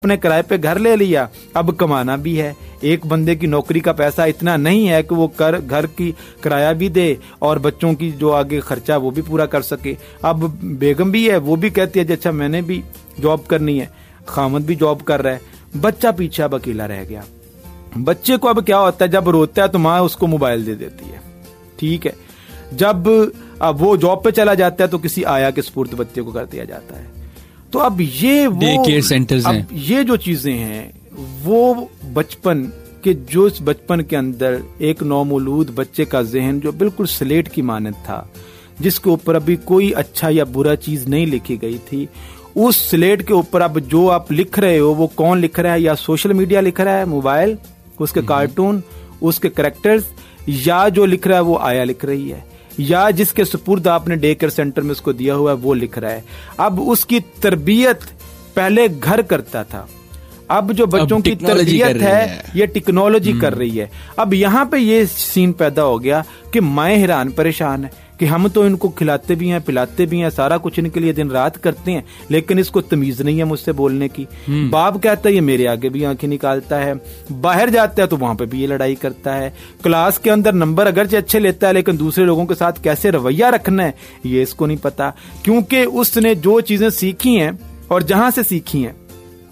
अपने किराए पे घर ले लिया, अब कमाना भी है। एक बंदे की नौकरी का पैसा इतना नहीं है कि वो घर की किराया भी दे और बच्चों की जो आगे खर्चा वो भी पूरा कर सके। अब बेगम भी है, वो भी कहती है अच्छा मैंने भी जॉब करनी है, खामद भी जॉब कर रहा है, बच्चा पीछे अब अकेला रह गया। बच्चे को अब क्या होता है, जब रोता है तो माँ उसको मोबाइल दे देती है, ठीक है। जब अब वो जॉब पे चला जाता है तो किसी आया के सुपुर्द बच्चे को कर दिया जाता है। तो अब ये वो डे केयर सेंटर्स हैं, ये जो चीजें हैं वो बचपन के, जो इस बचपन के अंदर एक नौमौलूद बच्चे का जहन जो बिल्कुल स्लेट की मानद था, जिसके ऊपर अभी कोई अच्छा या बुरा चीज नहीं लिखी गई थी, उस स्लेट के ऊपर अब जो आप लिख रहे हो वो कौन लिख रहा है, या सोशल मीडिया लिख रहा है, मोबाइल, उसके कार्टून, उसके कैरेक्टर्स, या जो लिख रहा है वो आया लिख रही है, या जिसके सुपुर्द आपने डे केयर सेंटर में उसको दिया हुआ है वो लिख रहा है। अब उसकी तरबियत पहले घर करता था, अब जो बच्चों की तरबियत है ये टेक्नोलॉजी कर रही है। अब यहाँ पे ये सीन पैदा हो गया कि माएं हैरान परेशान है कि हम तो इनको खिलाते भी हैं, पिलाते भी हैं, सारा कुछ इनके लिए दिन रात करते हैं, लेकिन इसको तमीज नहीं है मुझसे बोलने की। बाप कहता है ये मेरे आगे भी आंखें निकालता है, बाहर जाता है तो वहां पे भी ये लड़ाई करता है, क्लास के अंदर नंबर अगरचे अच्छे लेता है लेकिन दूसरे लोगों के साथ कैसे रवैया रखना है ये इसको नहीं पता, क्योंकि उसने जो चीजें सीखी हैं और जहां से सीखी हैं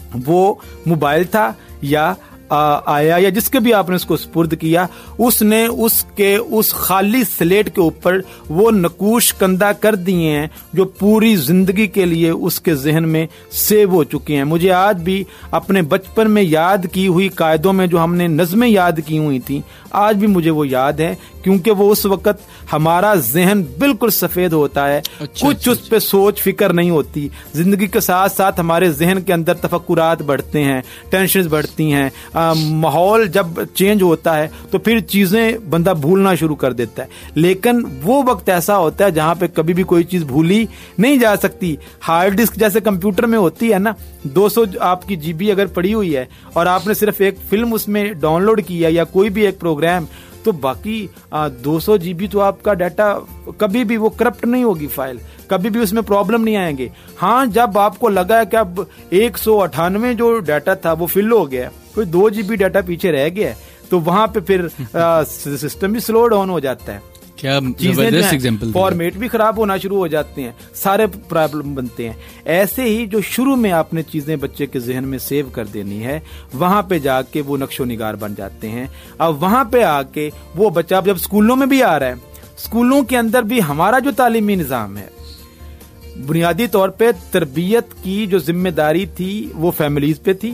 वो मोबाइल था या आया या जिसके भी आपने उसको सुपुर्द किया, उसने उसके उस खाली स्लेट के ऊपर वो नकूश कंदा कर दिए हैं जो पूरी जिंदगी के लिए उसके जहन में सेव हो चुके हैं। मुझे आज भी अपने बचपन में याद की हुई कायदों में जो हमने नज़में याद की हुई थी, आज भी मुझे वो याद है, क्योंकि वो उस वक्त हमारा जहन बिल्कुल सफेद होता है, कुछ उस पे सोच फिक्र नहीं होती। जिंदगी के साथ साथ हमारे जहन के अंदर तफक्कुरात बढ़ते हैं, टेंशन बढ़ती हैं, माहौल जब चेंज होता है तो फिर चीजें बंदा भूलना शुरू कर देता है। लेकिन वो वक्त ऐसा होता है जहां पे कभी भी कोई चीज भूली नहीं जा सकती। हार्ड डिस्क जैसे कंप्यूटर में होती है ना, 200 आपकी जीबी अगर पड़ी हुई है और आपने सिर्फ एक फिल्म उसमें डाउनलोड किया या कोई भी एक प्रोग्राम, तो बाकी 200 जीबी तो आपका डाटा कभी भी वो करप्ट नहीं होगी फाइल, कभी भी उसमें प्रॉब्लम नहीं आएंगे। हाँ, जब आपको लगा कि अब 198 जो डाटा था वो फिल हो गया, कोई 2 जीबी डाटा पीछे रह गया, तो वहां पे फिर सिस्टम भी स्लो डाउन हो जाता है, क्या जबरदस्त एग्जांपल, फॉर्मेट भी खराब होना शुरू हो जाते हैं, सारे प्रॉब्लम बनते हैं। ऐसे ही जो शुरू में आपने चीजें बच्चे के जहन में सेव कर देनी है, वहां पे जाके वो नक्शो निगार बन जाते हैं। अब वहां पे आके वो बच्चा जब स्कूलों में भी आ रहा है, स्कूलों के अंदर भी हमारा जो तालीमी निजाम है, बुनियादी तौर पे तरबियत की जो जिम्मेदारी थी वो फैमिलीज पे थी,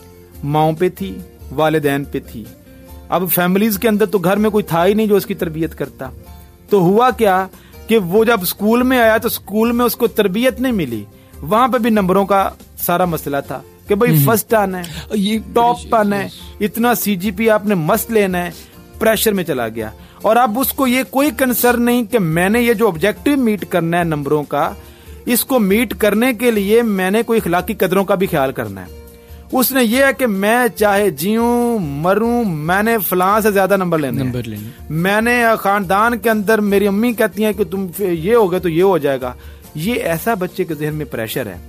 माओ पे थी, वालिदैन पे थी। अब फैमिलीज के अंदर तो घर में कोई था ही नहीं जो उसकी तरबियत करता, तो हुआ क्या कि वो जब स्कूल में आया तो स्कूल में उसको तरबियत नहीं मिली, वहां पे भी नंबरों का सारा मसला था कि भाई फर्स्ट आना है, ये टॉप आना है, इतना सीजीपी आपने मस्त लेना है, प्रेशर में चला गया। और अब उसको ये कोई कंसर्न नहीं कि मैंने ये जो ऑब्जेक्टिव मीट करना है नंबरों का, इसको मीट करने के लिए मैंने कोई इखलाकी कदरों का भी ख्याल करना है। उसने ये है कि मैं चाहे जीऊं मरूं, मैंने फलां से ज्यादा नंबर लेने। मैंने खानदान के अंदर मेरी अम्मी कहती हैं कि तुम ये हो गए तो ये हो जाएगा। ये ऐसा बच्चे के जहन में प्रेशर है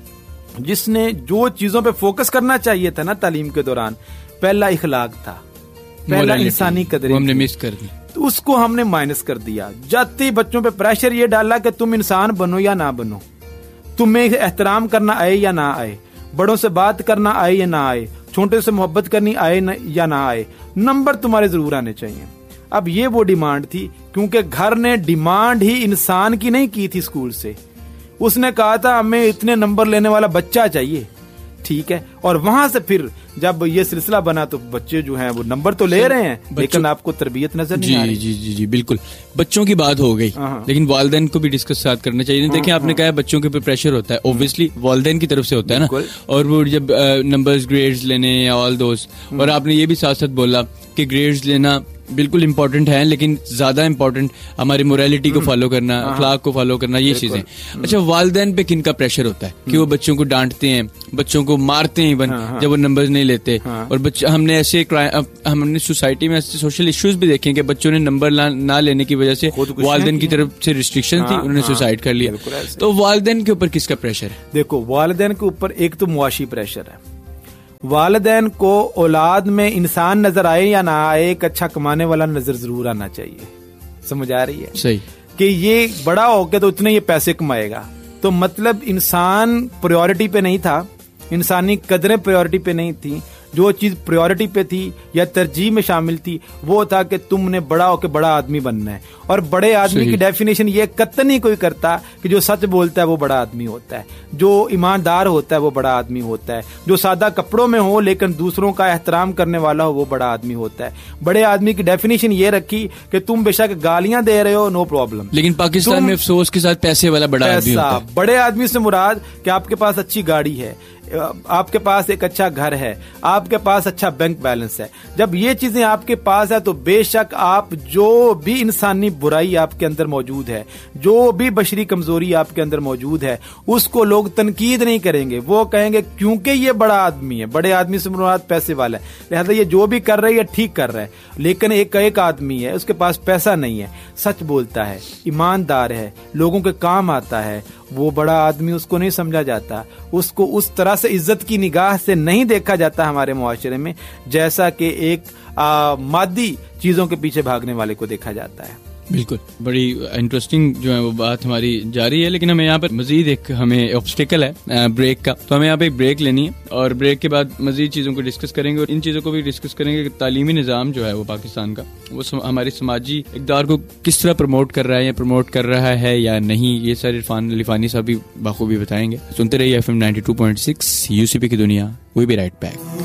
जिसने जो चीजों पे फोकस करना चाहिए था ना तालीम के दौरान, पहला इखलाक था, पहला इंसानी कदरें हमने मिस कर दी, तो उसको हमने माइनस कर दिया। जाते ही बच्चों पे प्रेशर ये डाला कि तुम इंसान बनो या ना बनो, तुम्हें एहतराम करना आए या ना आए, बड़ों से बात करना आए या ना आए, छोटे से मोहब्बत करनी आए या ना आए, नंबर तुम्हारे जरूर आने चाहिए। अब ये वो डिमांड थी, क्योंकि घर ने डिमांड ही इंसान की नहीं की थी स्कूल से। उसने कहा था हमें इतने नंबर लेने वाला बच्चा चाहिए, ठीक है। और वहां से फिर जब ये सिलसिला बना तो बच्चे जो हैं वो नंबर तो ले रहे हैं, लेकिन आपको तरबियत नजर नहीं आ रही। जी बिल्कुल, बच्चों की बात हो गई, लेकिन वालिदैन को भी डिस्कस साथ करना चाहिए। देखिए आपने कहा बच्चों के ऊपर प्रेशर होता है, ऑब्वियसली वालिदैन की तरफ से होता है ना, और वो जब नंबर्स ग्रेड्स लेने या ऑल दोस, और आपने ये भी साथ साथ बोला कि ग्रेड्स लेना बिल्कुल इंपॉर्टेंट है, लेकिन ज्यादा इंपॉर्टेंट हमारी मोरालिटी को फॉलो करना, अखलाक को फॉलो करना, ये चीजें। अच्छा, वालिदैन पे किन का प्रेशर होता है कि वो बच्चों को डांटते हैं, बच्चों को मारते हैं इवन जब वो नंबर्स नहीं लेते। और बच्चे, हमने सोसाइटी में ऐसे सोशल इश्यूज भी देखे कि बच्चों ने नंबर ना लेने की वजह से वालिदैन की तरफ से रिस्ट्रिक्शन थी, उन्होंने सुसाइड कर लिया। तो वालिदैन के ऊपर किसका प्रेशर है? देखो, वालिदैन के ऊपर एक तो मुआशी प्रेशर है, वालिदैन को औलाद में इंसान नजर आए या ना आए, एक अच्छा कमाने वाला नजर जरूर आना चाहिए। समझ आ रही है? सही। कि ये बड़ा हो गया तो उतने ये पैसे कमाएगा, तो मतलब इंसान प्रायोरिटी पे नहीं था, इंसानी कदरें प्रायोरिटी पे नहीं थी। जो चीज प्रायोरिटी पे थी या तरजीह में शामिल थी वो था कि तुमने बड़ा होकर बड़ा आदमी बनना है। और बड़े आदमी की डेफिनेशन ये कतई नहीं कोई करता कि जो सच बोलता है वो बड़ा आदमी होता है, जो ईमानदार होता है वो बड़ा आदमी होता है, जो सादा कपड़ों में हो लेकिन दूसरों का एहतराम करने वाला हो वो बड़ा आदमी होता है। बड़े आदमी की डेफिनेशन ये रखी कि तुम बेशक गालियां दे रहे हो, नो प्रॉब्लम, लेकिन पाकिस्तान में अफसोस के साथ पैसे वाला बड़ा आदमी होता है। बड़े आदमी से मुराद कि आपके पास अच्छी गाड़ी है, आपके पास एक अच्छा घर है, आपके पास अच्छा बैंक बैलेंस है। जब ये चीजें आपके पास है तो बेशक आप जो भी इंसानी बुराई आपके अंदर मौजूद है, जो भी बशरी कमजोरी आपके अंदर मौजूद है, उसको लोग तनकीद नहीं करेंगे। वो कहेंगे क्योंकि ये बड़ा आदमी है, बड़े आदमी से मुराद पैसे वाला है, लिहाजा ये जो भी कर रहा है ये ठीक कर रहा है। लेकिन एक आदमी है, उसके पास पैसा नहीं है, सच बोलता है, ईमानदार है, लोगों के काम आता है, वो बड़ा आदमी, उसको नहीं समझा जाता, उसको उस तरह से इज्जत की निगाह से नहीं देखा जाता हमारे मुआशरे में जैसा कि एक मादी चीजों के पीछे भागने वाले को देखा जाता है। बिल्कुल, बड़ी इंटरेस्टिंग जो है वो बात हमारी जारी है, लेकिन हमें यहाँ पर मजीद एक हमें ऑब्स्टिकल है ब्रेक का, तो हमें यहाँ पे एक ब्रेक लेनी है और ब्रेक के बाद मजीद चीज़ों को डिस्कस करेंगे और इन चीज़ों को भी डिस्कस करेंगे कि तालीमी निज़ाम जो है वो पाकिस्तान का वो हमारी समाजी इक़दार को किस तरह प्रमोट कर रहा है या प्रमोट कर रहा है या नहीं, ये सारे इरफान लिफानी साहब भी बाखूबी बताएंगे। सुनते रहिए FM 92.6 UCP की दुनिया। We B right back.